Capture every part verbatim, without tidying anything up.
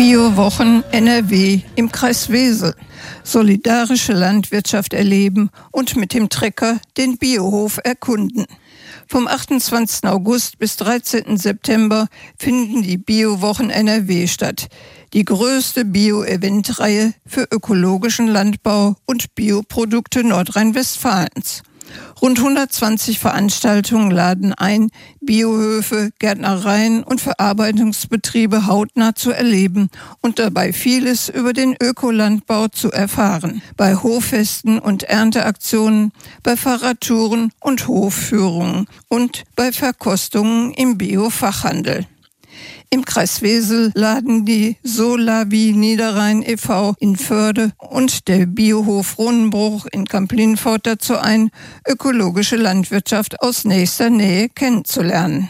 Biowochen N R W im Kreis Wesel. Solidarische Landwirtschaft erleben und mit dem Trecker den Biohof erkunden. Vom achtundzwanzigsten August bis dreizehnten September finden die Biowochen N R W statt. Die größte Bio-Event-Reihe für ökologischen Landbau und Bioprodukte Nordrhein-Westfalens. Rund hundertzwanzig Veranstaltungen laden ein, Biohöfe, Gärtnereien und Verarbeitungsbetriebe hautnah zu erleben und dabei vieles über den Ökolandbau zu erfahren. Bei Hoffesten und Ernteaktionen, bei Fahrradtouren und Hofführungen und bei Verkostungen im Biofachhandel. Im Kreis Wesel laden die Solavi Niederrhein e V in Förde und der Biohof Rohnenbruch in Kamp-Lintfort dazu ein, ökologische Landwirtschaft aus nächster Nähe kennenzulernen.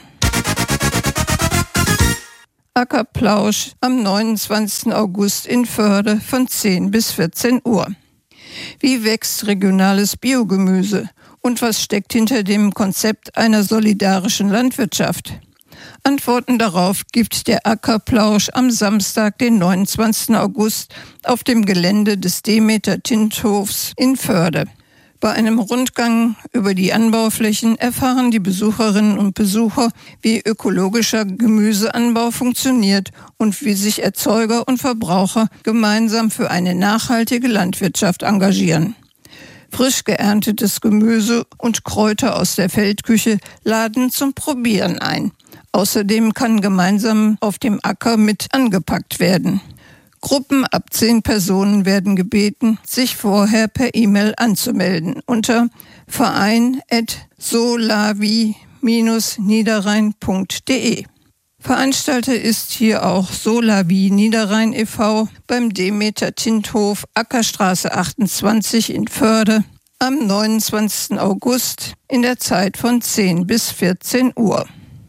Ackerplausch am neunundzwanzigsten August in Förde von zehn bis vierzehn Uhr. Wie wächst regionales Biogemüse und was steckt hinter dem Konzept einer solidarischen Landwirtschaft? Antworten darauf gibt der Ackerplausch am Samstag, den neunundzwanzigsten August, auf dem Gelände des Demeter-Tinthofs in Förde. Bei einem Rundgang über die Anbauflächen erfahren die Besucherinnen und Besucher, wie ökologischer Gemüseanbau funktioniert und wie sich Erzeuger und Verbraucher gemeinsam für eine nachhaltige Landwirtschaft engagieren. Frisch geerntetes Gemüse und Kräuter aus der Feldküche laden zum Probieren ein. Außerdem kann gemeinsam auf dem Acker mit angepackt werden. Gruppen ab zehn Personen werden gebeten, sich vorher per E-Mail anzumelden unter verein at solavi niederrhein punkt de. Veranstalter ist hier auch Solavi Niederrhein e V beim Demeter-Tinthof Ackerstraße achtundzwanzig in Förde am neunundzwanzigsten August in der Zeit von zehn bis vierzehn Uhr.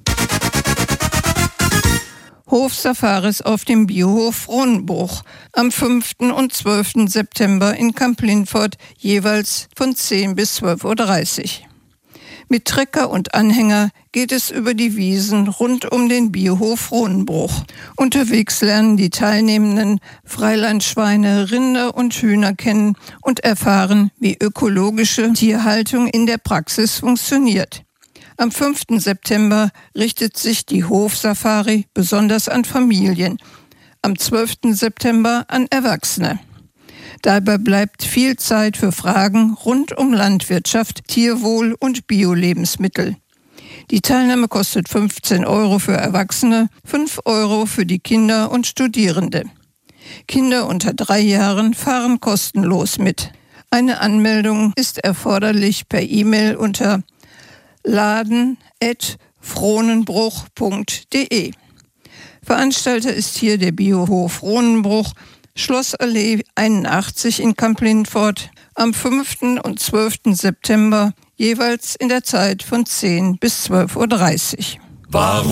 Hofsafaris auf dem Biohof Rohnenbruch am fünften und zwölften September in Kamp-Lintfort jeweils von zehn bis zwölf Uhr dreißig. Mit Trecker und Anhänger geht es über die Wiesen rund um den Biohof Rohnenbruch. Unterwegs lernen die Teilnehmenden Freilandschweine, Rinder und Hühner kennen und erfahren, wie ökologische Tierhaltung in der Praxis funktioniert. Am fünften September richtet sich die Hofsafari besonders an Familien, am zwölften September an Erwachsene. Dabei bleibt viel Zeit für Fragen rund um Landwirtschaft, Tierwohl und Bio-Lebensmittel. Die Teilnahme kostet fünfzehn Euro für Erwachsene, fünf Euro für die Kinder und Studierende. Kinder unter drei Jahren fahren kostenlos mit. Eine Anmeldung ist erforderlich per E-Mail unter laden at frohnenbruch punkt de. Veranstalter ist hier der Biohof Rohnenbruch, Schlossallee einundachtzig in Kamp-Lintfort am fünften und zwölften September, jeweils in der Zeit von zehn bis zwölf Uhr dreißig. Warum?